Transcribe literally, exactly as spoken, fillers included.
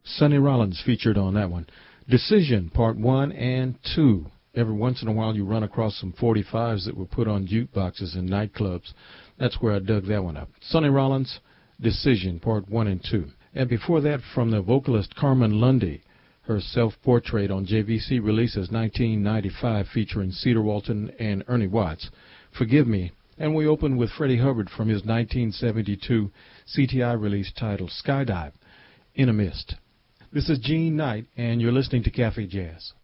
Sonny Rollins featured on that one. Decision, Part one and two. Every once in a while you run across some forty-fives that were put on jukeboxes in nightclubs. That's where I dug that one up. Sonny Rollins, Decision, Part one and two. And before that, from the vocalist Carmen Lundy, her self-portrait on J V C releases nineteen ninety-five featuring Cedar Walton and Ernie Watts, Forgive Me. And we open with Freddie Hubbard from his nineteen seventy-two C T I release titled Skydive, In a Mist. This is Gene Knight, and you're listening to Cafe Jazz.